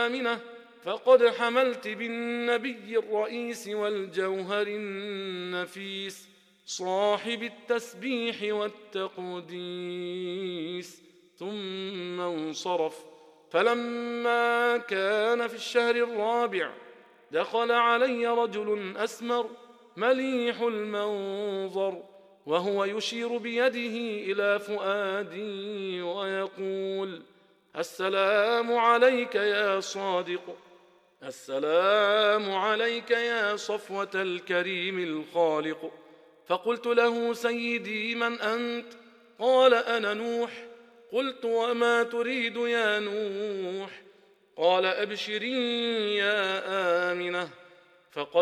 آمنة فقد حملت بالنبي الرئيس والجوهر النفيس صاحب التسبيح والتقديس. ثم انصرف. فلما كان في الشهر الرابع دخل علي رجل أسمر مليح المنظر وهو يشير بيده إلى فؤادي ويقول: السلام عليك يا صادق، السلام عليك يا صفوة الكريم الخالق. فقلت له: سيدي من أنت؟ قال: أنا نوح. قلت: وما تريد يا نوح؟ قال: أبشري يا آمنة، فقد